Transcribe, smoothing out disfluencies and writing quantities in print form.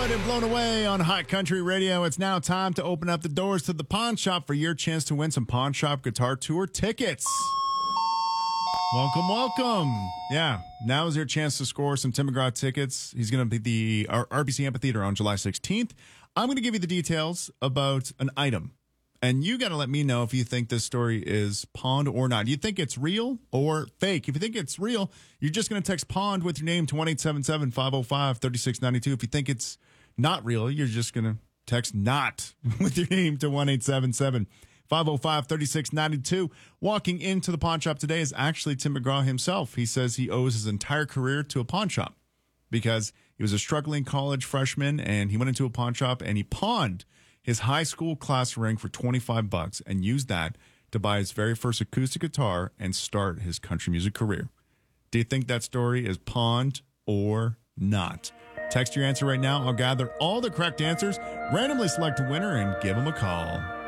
Started Blown Away on Hot Country Radio. It's now time to open up the doors to the pawn shop for your chance to win some Pawn Shop Guitar Tour tickets. Welcome. Yeah, now is your chance to score some Tim McGraw tickets. He's going to be the RBC Amphitheater on July 16th. I'm going to give you the details about an item, and you got to let me know if you think this story is pawned or not. Do you think it's real or fake? If you think it's real, you're just going to text pawned with your name to 1-877-505-3692. If you think it's not real, you're just going to text not with your name to 1-877-505-3692. Walking into the pawn shop today is actually Tim McGraw himself. He says he owes his entire career to a pawn shop because he was a struggling college freshman and he went into a pawn shop and he pawned his high school class ring for $25 and used that to buy his very first acoustic guitar and start his country music career. Do you think that story is pawned or not? Text your answer right now. I'll gather all the correct answers, randomly select a winner, and give them a call.